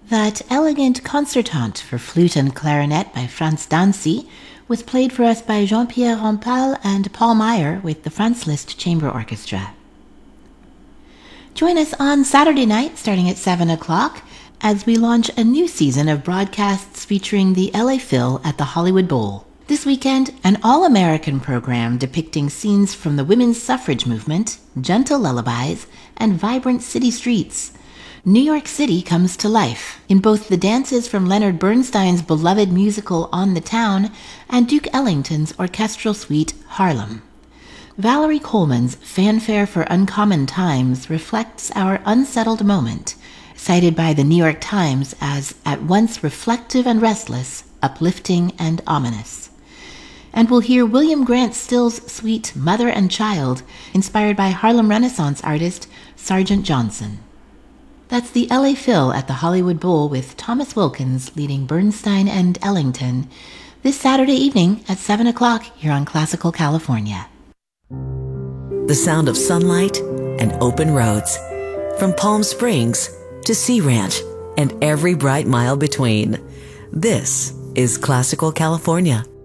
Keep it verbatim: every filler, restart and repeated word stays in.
That elegant concertante for flute and clarinet by Franz Dancy was played for us by Jean-Pierre Rampal and Paul Meyer with the Franz Liszt Chamber Orchestra. Join us on Saturday night starting at seven o'clock as we launch a new season of broadcasts featuring the L A Phil at the Hollywood Bowl. This weekend, an all-American program depicting scenes from the women's suffrage movement, gentle lullabies, and vibrant city streets. New York City comes to life in both the dances from Leonard Bernstein's beloved musical On the Town and Duke Ellington's orchestral suite Harlem. Valerie Coleman's Fanfare for Uncommon Times reflects our unsettled moment, cited by the New York Times as at once reflective and restless, uplifting and ominous. And we'll hear William Grant Still's suite Mother and Child, inspired by Harlem Renaissance artist Sargent Johnson. That's the L A Phil at the Hollywood Bowl with Thomas Wilkins leading Bernstein and Ellington this Saturday evening at seven o'clock here on Classical California. The sound of sunlight and open roads, from Palm Springs to Sea Ranch and every bright mile between. This is Classical California.